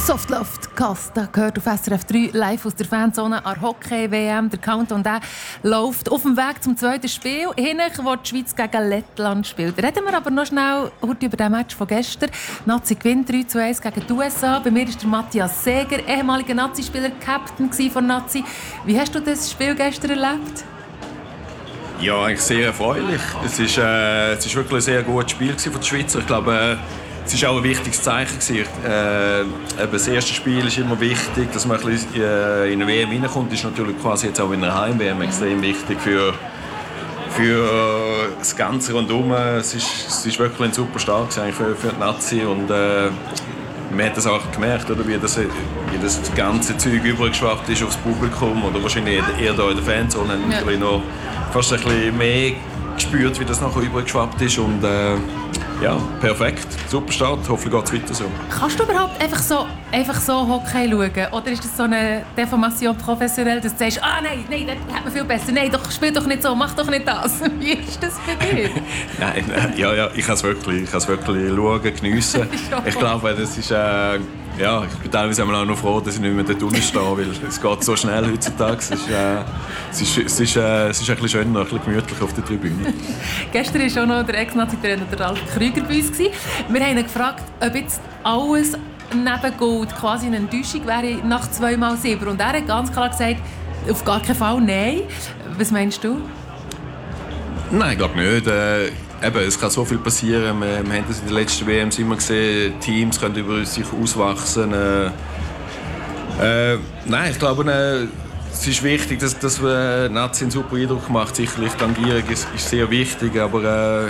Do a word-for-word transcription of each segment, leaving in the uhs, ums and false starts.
Softloft Costa gehört auf S R F drei live aus der Fanzone an Hockey-W M. Der Countdown der läuft auf dem Weg zum zweiten Spiel. Hinten, wo die Schweiz gegen Lettland spielt. Reden wir aber noch schnell heute über den Match von gestern. Die Nazi gewinnt drei zu eins gegen die U S A. Bei mir ist der Matthias Seger, ehemaliger Nazi-Spieler, Captain von Nazi. Wie hast du das Spiel gestern erlebt? Ja, eigentlich sehr erfreulich. Es ist, äh, es ist wirklich ein sehr gutes Spiel von den Schweizer. Ich glaube, äh, es war auch ein wichtiges Zeichen. Äh, eben das erste Spiel ist immer wichtig, dass man ein bisschen, äh, in eine W M reinkommt. Das ist natürlich quasi jetzt auch in einer Heim-W M extrem wichtig für, für äh, das Ganze rundherum. Es ist, es ist wirklich ein super Start für, für die Nazi. Und, äh, man hat das auch gemerkt, oder, wie, das, wie das ganze Zeug übergeschwappt ist aufs Publikum. Oder wahrscheinlich eher hier in der Fanzone haben wir ja. noch fast ein bisschen mehr gespürt, wie das nachher übergeschwappt ist. Und, äh, ja, perfekt. Super Start. Hoffentlich geht es weiter so. Kannst du überhaupt einfach so, einfach so Hockey schauen? Oder ist das so eine Deformation professionell, dass du sagst, ah nein, nein, das hat man viel besser. Nein, doch, spiel doch nicht so, mach doch nicht das. Wie ist das bei dir? nein, nein, ja, ja, ich kann es wirklich, wirklich schauen, geniessen. Ich glaube, das ist... Äh, Ja, ich bin teilweise auch noch froh, dass ich nicht mehr dort unten stehe, weil es geht so schnell heutzutage. Es ist, äh, es ist, es ist, äh, es ist ein bisschen schöner, ein bisschen gemütlich auf der Tribüne. Gestern war auch noch der Ex-Nazi-Trainer Ralf Krüger bei uns. Wir haben ihn gefragt, ob jetzt alles neben Gold quasi eine Enttäuschung wäre nach zweimal Silber. Und er hat ganz klar gesagt, auf gar keinen Fall nein. Was meinst du? Nein, ich glaube nicht. Äh, Eben, es kann so viel passieren. Wir, wir haben das in den letzten W Ms immer gesehen. Teams können über sich auswachsen. Äh, äh, nein, ich glaube, äh, es ist wichtig, dass, dass wir Nazi einen super Eindruck macht. Sicherlich die Tangierung ist, ist sehr wichtig, aber äh,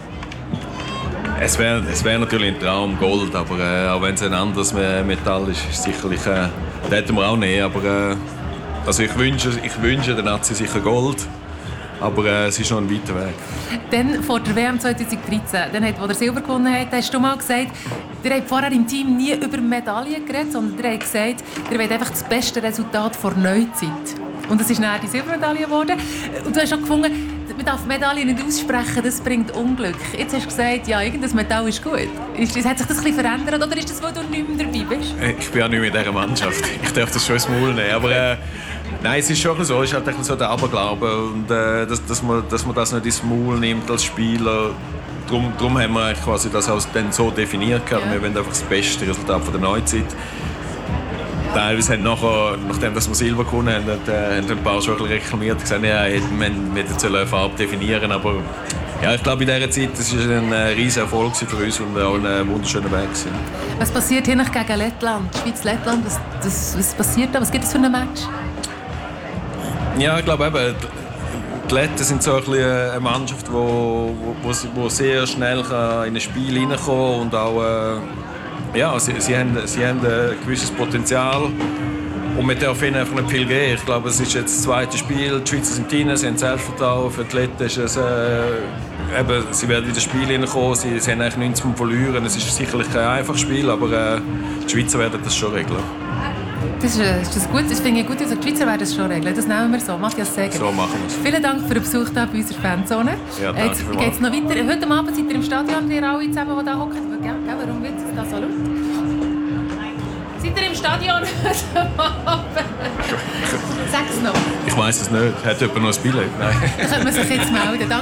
es wäre es wär natürlich ein Traum Gold. Aber äh, auch wenn es ein anderes Metall ist, ist sicherlich, äh, das hätten wir auch nicht. Aber äh, also ich wünsche, ich wünsche der Nazi sicher Gold. Aber äh, es ist noch ein weiter Weg. Dann vor der W M zwanzig dreizehn, dann hat, wo der Silber gewonnen hat, hast du mal gesagt, ihr habt vorher im Team nie über Medaillen geredet, sondern ihr habt gesagt, ihr wollt einfach das beste Resultat vor Neuzeit. Und es ist dann die Silbermedaille geworden. Und du hast auch gefunden, man darf Medaillen nicht aussprechen, das bringt Unglück. Jetzt hast du gesagt, ja, irgendein Metall ist gut. Ist, hat sich das ein bisschen verändert oder ist das, weil du nicht mehr dabei bist? Ich bin ja nicht mehr in dieser Mannschaft. Ich darf das schon ins Maul nehmen. Aber, äh, nein, es ist schon so. Es ist halt so der Aberglaube. Und, äh, dass, dass, man, dass man das nicht ins Maul nimmt als Spieler. Darum, darum haben wir quasi das auch dann so definiert. Ja. Wir wollen einfach das beste Resultat von der Neuzeit. Teilweise haben nachher, nachdem dass wir Silber gewonnen haben, haben ein paar schon reklamiert und gesagt, ja, wir hätten eine Farbe definieren. Aber ja, ich glaube, in dieser Zeit das war ein riesiger Erfolg für uns und auch ein wunderschöner Weg. Was passiert hier gegen Lettland? Schweiz-Lettland, was, das, was passiert da? Was gibt es für ein Match? Ja, ich glaube eben, die Letten sind so ein bisschen eine Mannschaft, die wo, wo, wo sehr schnell in ein Spiel hineinkommen kann und auch äh, ja, sie, sie, haben, sie haben ein gewisses Potenzial und wir dürfen ihnen einfach nicht viel geben. Ich glaube, es ist jetzt das zweite Spiel, die Schweizer sind drin, sie haben Selbstvertrauen, für die Letten ist es, äh, eben, sie werden in das Spiel hineinkommen, sie, sie haben eigentlich nichts zum Verlieren. Es ist sicherlich kein einfaches Spiel, aber äh, die Schweizer werden das schon regeln. Das ist, ist das gut, das finde ich gut, also die Schweizer werden das schon regeln, das nehmen wir so. Matthias Seger. So machen wir es. Vielen Dank für den Besuch hier bei unserer Fanzone. Ja, danke Jetzt geht es noch weiter. Heute Abend seid ihr im Stadion, ihr alle zusammen, die hier hocken. Warum wird es da so laut? Seid ihr im Stadion heute Abend? Sag es noch. Ich weiss es nicht. Hat jemand noch ein Billett? Nein. Dann könnte man sich jetzt melden. Danke.